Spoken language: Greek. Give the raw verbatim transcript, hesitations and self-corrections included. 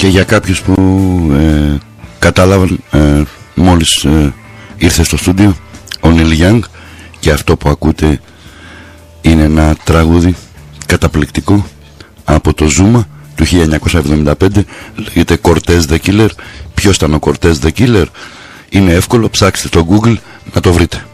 Και για κάποιους που ε, κατάλαβαν ε, μόλις ε, ήρθε στο στούντιο, ο Neil Young, και αυτό που ακούτε είναι ένα τραγούδι καταπληκτικό από το Zuma του χίλια εννιακόσια εβδομήντα πέντε, λέγεται Cortez the Killer. Ποιος ήταν ο Cortez the Killer? Είναι εύκολο, ψάξτε στο Google να το βρείτε.